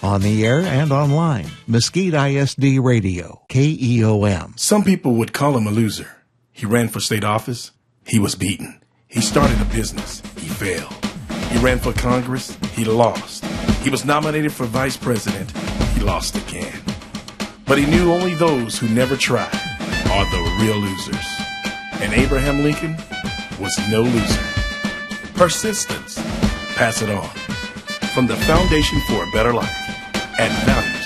On the air and online, Mesquite ISD Radio, KEOM. Some people would call him a loser. He ran for state office. He was beaten. He started a business. He failed. He ran for Congress. He lost. He was nominated for vice president. He lost again. But he knew only those who never try are the real losers. And Abraham Lincoln was no loser. Persistence. Pass it on. From the Foundation for a Better Life at Value.